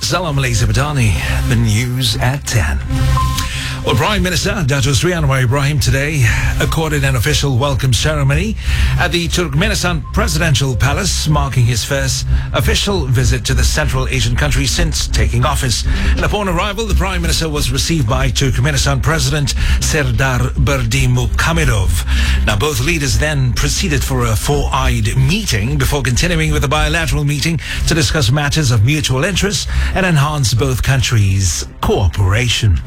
Salam Malaysia Madani, the news at 10. Well, Prime Minister Dato Sri Anwar Ibrahim today accorded an official welcome ceremony at the Turkmenistan Presidential Palace, marking his first official visit to the Central Asian country since taking office. And upon arrival, the Prime Minister was received by Turkmenistan President Serdar Berdimuhamedov. Now, both leaders then proceeded for a four-eyed meeting before continuing with a bilateral meeting to discuss matters of mutual interest and enhance both countries' cooperation.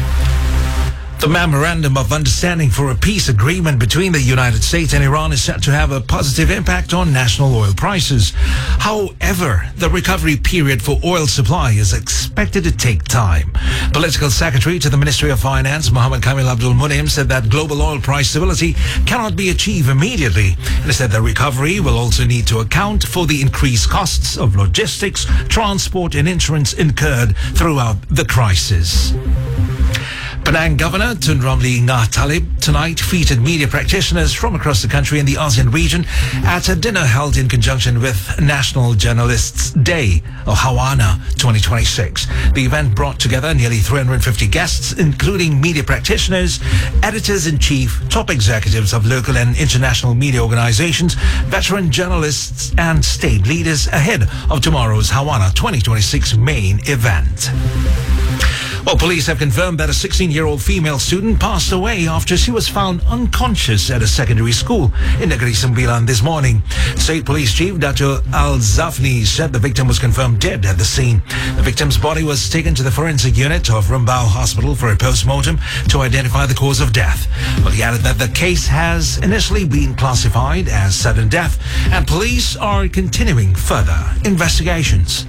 The Memorandum of Understanding for a Peace Agreement between the United States and Iran is set to have a positive impact on national oil prices. However, the recovery period for oil supply is expected to take time. Political Secretary to the Ministry of Finance, Mohammed Kamil Abdul Munim, said that global oil price stability cannot be achieved immediately. And said the recovery will also need to account for the increased costs of logistics, transport and insurance incurred throughout the crisis. Penang Governor Tun Ramli Ngah Talib tonight featured media practitioners from across the country and the ASEAN region at a dinner held in conjunction with National Journalists' Day, or HAWANA 2026. The event brought together nearly 350 guests, including media practitioners, editors-in-chief, top executives of local and international media organizations, veteran journalists, and state leaders ahead of tomorrow's HAWANA 2026 main event. Well, police have confirmed that a 16-year-old female student passed away after she was found unconscious at a secondary school in Negeri Sembilan this morning. State Police Chief Dato Al-Zafni said the victim was confirmed dead at the scene. The victim's body was taken to the forensic unit of Rumbau Hospital for a post-mortem to identify the cause of death. But he added that the case has initially been classified as sudden death and police are continuing further investigations.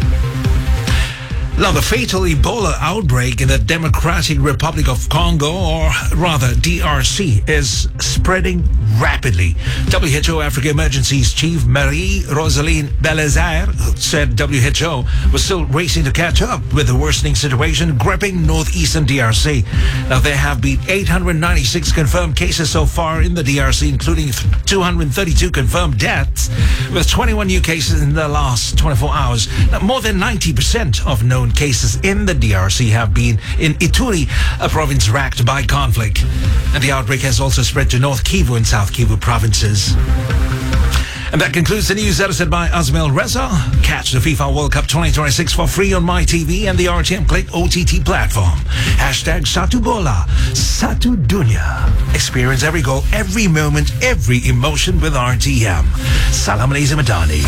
Now, the fatal Ebola outbreak in the Democratic Republic of Congo, or rather DRC, is spreading rapidly. WHO Africa Emergencies Chief Marie-Rosaline Belazaire said WHO was still racing to catch up with the worsening situation gripping northeastern DRC. Now, there have been 896 confirmed cases so far in the DRC, including 232 confirmed deaths, with 21 new cases in the last 24 hours. Now, more than 90% of known cases in the DRC have been in Ituri, a province racked by conflict. And the outbreak has also spread to North Kivu and South Kivu provinces. And that concludes the news edited by Azmil Reza. Catch the FIFA World Cup 2026 for free on MyTV and the RTM Click OTT platform. Hashtag Satu Bola, Satu Dunya. Experience every goal, every moment, every emotion with RTM. Salam Malaysia Madani.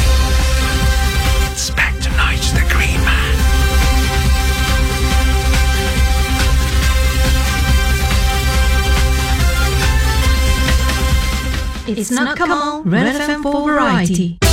It's back tonight, the Green Man. It's not Kamal, Red FM for variety.